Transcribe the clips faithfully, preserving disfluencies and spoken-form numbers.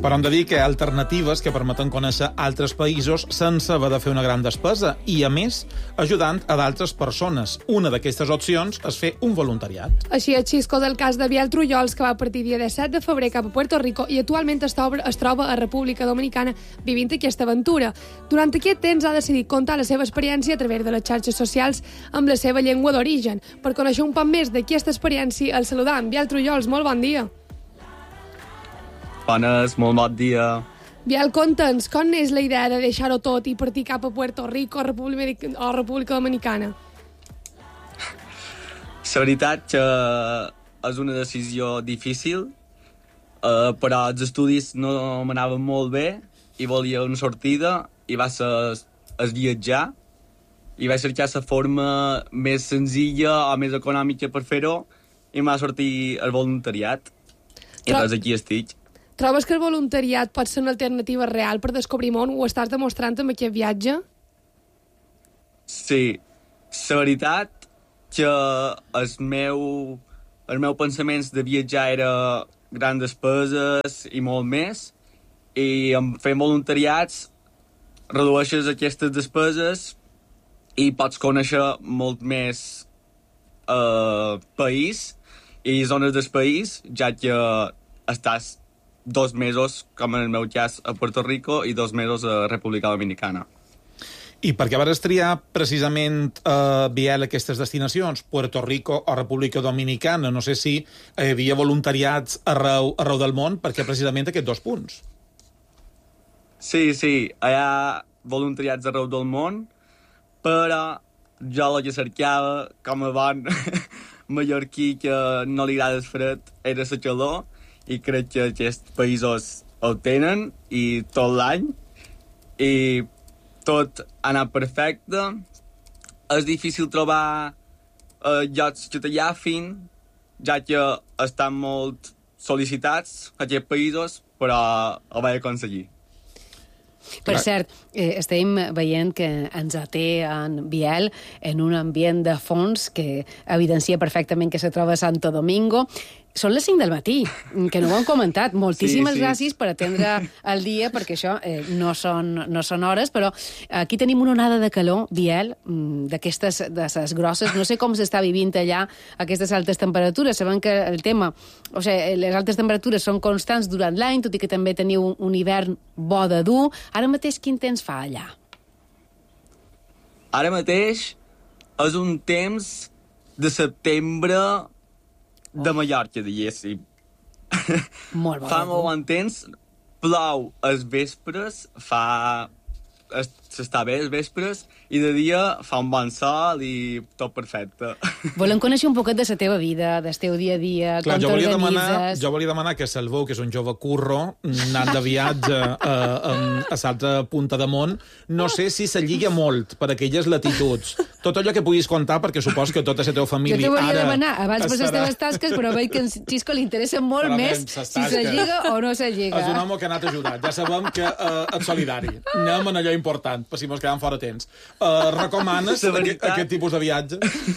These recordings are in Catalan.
Però hem de dir que hi ha alternatives que permeten conèixer altres països sense haver de fer una gran despesa i, a més, ajudant a d'altres persones. Una d'aquestes opcions és fer un voluntariat. Així és, Xisco, del cas de Biel Trullols, que va partir dia disset de febrer cap a Puerto Rico i actualment es troba, es troba a República Dominicana vivint aquesta aventura. Durant aquest temps ha decidit contar la seva experiència a través de les xarxes socials amb la seva llengua d'origen. Per conèixer un poc més d'aquesta experiència, el saludam. Biel Trullols, molt bon dia. Bones, molt bon dia. Biel, conta'ns, com és la idea de deixar-ho tot i partir cap a Puerto Rico o República, o República Dominicana? La veritat que és una decisió difícil, eh, però els estudis no m'anaven molt bé i volia una sortida i va ser el viatjar i vaig cercar la forma més senzilla o més econòmica per fer-ho i m'ha sortit el voluntariat. I Tro- res, aquí estic. Trobes que el voluntariat pot ser una alternativa real per descobrir món? Ho estàs demostrant amb aquest viatge? Sí, la veritat que el meu, el meu pensaments de viatjar era grans despeses i molt més, i en fent voluntariats redueixes aquestes despeses i pots conèixer molt més eh, país i zones del país, ja que estàs dos mesos, com en el meu cas, a Puerto Rico i dos mesos a República Dominicana. I per què vas triar precisament eh, Biel aquestes destinacions, Puerto Rico o República Dominicana? No sé si hi havia voluntariats arreu, arreu del món, perquè precisament aquests dos punts. Sí, sí, hi ha voluntariats arreu del món, però jo el que cercava, com a bon mallorquí que no li agrada el fred, era la calor, i crec que aquests països ho tenen, i tot l'any, i tot ha anat perfecte. És difícil trobar eh, llocs que t'allafin, ja que estan molt sol·licitats a aquests països, però ho vaig aconseguir. Per cert, eh, estem veient que ens té en Biel en un ambient de fons que evidencia perfectament que se troba a Santo Domingo. Són les cinc del matí, que no ho hem comentat. Moltíssimes Sí, sí. gràcies per atendre el dia, perquè això eh, no, són, no són hores, però aquí tenim una onada de calor, Biel, mm, d'aquestes de ses grosses. No sé com s'està vivint allà aquestes altes temperatures. Sabem que el tema, o sigui, les altes temperatures són constants durant l'any, tot i que també teniu un, un hivern bo de dur. Ara mateix quin temps fa allà? Ara mateix és un temps de setembre de Mallorca, diguéssim. Molt bo. Fa molt bon temps, plou als vespres, fa... s'està bé als vespres, i de dia fa un bon sol i tot perfecte. Volem conèixer un poquet de la teva vida, del teu dia a dia, Clar, com jo volia demanar, t'organitzes... jo volia demanar que Salvó, que és un jove curro, anant de viatge a, a, a l'altra punta de món, no sé si se lliga molt per aquelles latituds. Tot allò que puguis contar, perquè supos que tota la teva família Jo te volia ara demanar, abans per les estarà- teves tasques, però veig que en Xisco li interessa molt Però més ben, ses si se tasques. lliga o no se lliga. És un home que ha anat ajudat. Ja sabem que uh, ets solidari. Anem en allò important, per si mos quedem fora temps. Uh, recomanes La aquest, veritat- aquest tipus de viatge?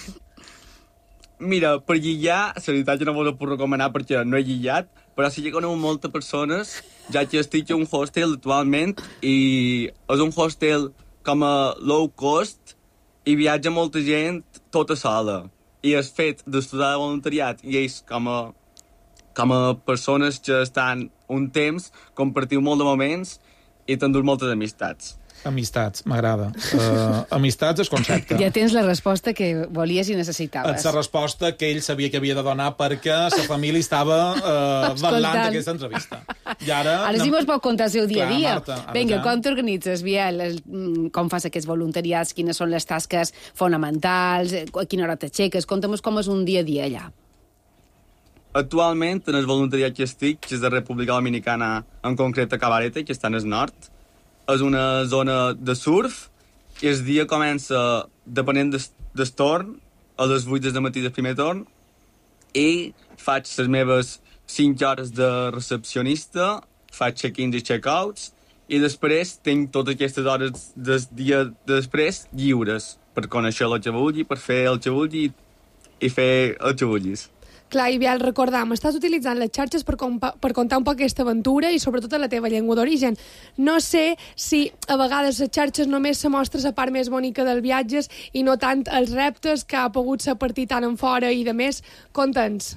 Mira, per lligar, la veritat jo no vos ho puc recomanar perquè no he lligat, però sí que conec moltes persones, ja que estic a un hostel actualment, i és un hostel com a low cost, i viatja molta gent tota sola. I el fet d'estudiar de voluntariat i ells com a, com a persones que estan un temps, compartiu molt de moments i t'endús moltes amistats. Amistats, m'agrada. Uh, amistats és concepte. Ja tens la resposta que volies i necessitaves. És la resposta que ell sabia que havia de donar perquè la família estava uh, vetllant d'aquesta entrevista. I ara... Ara sí mos pot contar el seu dia a Clar, dia. Marta, ara Vinga, ja. com t'organitzes, Biel? El- mm, Com fas aquests voluntariats? Quines són les tasques fonamentals? Eh, A quina hora t'aixeques? Conta'm com és un dia a dia allà. Actualment, en el voluntariat que estic, que és de República Dominicana, en concret a Cabarete, que està en el nord, és una zona de surf, i el dia comença, depenent del, del torn, a les vuit del matí del primer torn, i faig les meves cinc hores de recepcionista, faig check-ins i check-outs, i després tinc totes aquestes hores del dia de després lliures, per conèixer el que vulgui, per fer el que vulgui i fer el que vulguis. Clar, i Biel, recordam, estàs utilitzant les xarxes per, per contar un poc aquesta aventura i sobretot en la teva llengua d'origen. No sé si a vegades les xarxes només se mostra la part més bonica dels viatges i no tant els reptes que ha pogut ser partir tant en fora i de més. Conta'ns.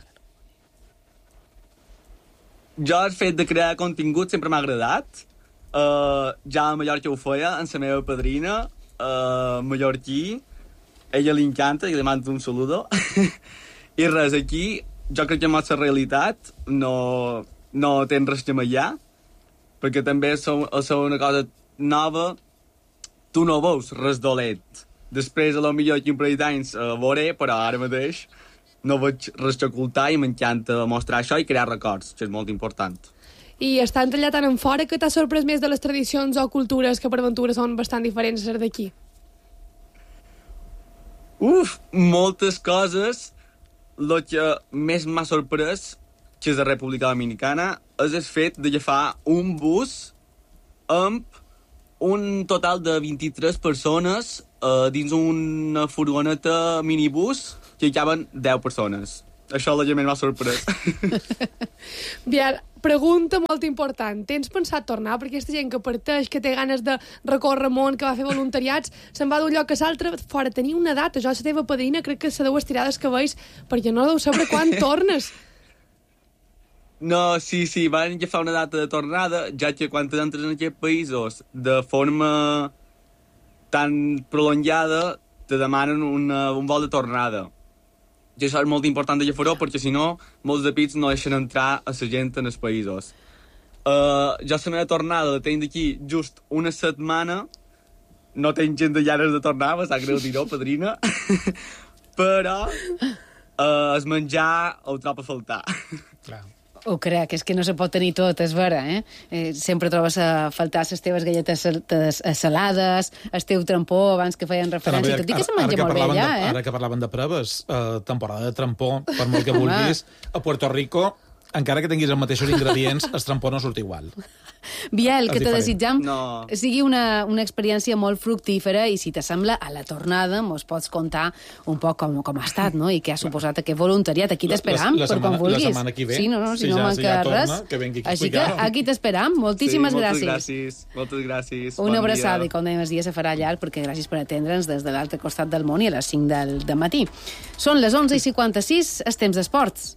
Jo el fet de crear contingut sempre m'ha agradat. Uh, ja a Mallorca ho feia, amb la meva padrina, uh, mallorquí. Ella li encanta i li mando un saludo. I res, aquí jo crec que amb la realitat no, no tens res que mallar, perquè també és una cosa nova, tu no veus res dolent. Després, a lo millor aquí un parell d'anys uh, veuré, però ara mateix no veig res que ocultar i m'encanta mostrar això i crear records, que és molt important. I estant allà tan en fora, que t'ha sorprès més de les tradicions o cultures que per aventura són bastant diferents a les d'aquí? Uf, moltes coses. El que més m'ha sorprès, que és la República Dominicana, és el fet d'agafar un bus amb un total de vint-i-tres persones eh, dins una furgoneta minibús que hi caben deu persones. Això és el que més m'ha sorprès. Biel, pregunta molt important. Tens pensat tornar? Perquè aquesta gent que parteix, que té ganes de recórrer món, que va fer voluntariats, se'n va d'un lloc a l'altre fora. Tenir una data. Jo, la teva padrina, crec que se deu estirar dels cabells perquè no deu saber quan tornes. No, sí, sí, van agafar una data de tornada, ja que quan entres en aquests països de forma tan prolongada te demanen una, un vol de tornada. I això és molt important de fer-ho perquè si no molts de pits no deixen entrar a la gent en els països. Uh, jo la meva tornada la tinc d'aquí just una setmana, no tinc gent de llanes de tornar, me sap greu dir-ho, padrina, però uh, el menjar ho trobo a faltar. Clar. Ho crec, és que no se pot tenir tot, és vera, eh? eh sempre trobes a faltar les teves galletes salades, el teu trampó, abans que feien referència, tot i que se menja molt bé allà, eh? Ara que parlaven de proves, eh, temporada de trampó, per molt que vulguis, a Puerto Rico, encara que tinguis els mateixos ingredients, el trampó no surt igual. Biel, que te desitjam no. sigui una, una experiència molt fructífera i si t'assembla, a la tornada mos pots contar un poc com, com ha estat, no? I què ha suposat aquest voluntariat. Aquí t'esperam, per quan vulguis. La setmana que ve, sí, no, no, si, si no ja, manca si ja torna, res. que vengui aquí Així que aquí t'esperam. Moltíssimes sí, gràcies. Moltes gràcies. Moltes gràcies. Una bon abraçada dia. i com dèiem el dia se farà llarg perquè gràcies per atendre'ns des de l'altre costat del món i a les cinc del, del matí. Són les onze i cinquanta-sis, els temps d'esports.